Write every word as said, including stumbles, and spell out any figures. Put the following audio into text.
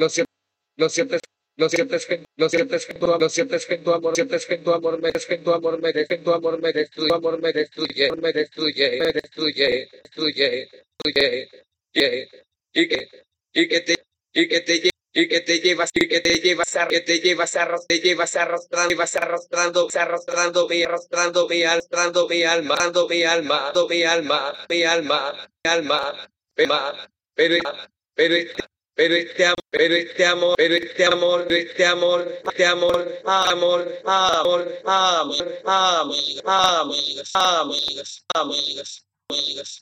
Lo cierto, lo cierto es, lo cierto es que, lo cierto es que tu, lo cierto es que tu amor, cierto es que tu amor me, es que tu amor me, es que tu amor me destruye, amor me destruye, me destruye, me destruye, destruye, destruye, destruye, y que, y que te, y que te lle- y que te llevas, y que te llevas a, que te llevas a, te llevas arrastrando, vas arrastrando, arrastrando, mi, arrastrando mi, arrastrando mi alma, arrastrando mi alma, mi alma, mi alma, mi alma, pero, pero, pero, pero este amor, pero este amor, pero este amor, pero este amor, este amor, amor, amor, amor, amor, amor, amor, amor, amor, amor.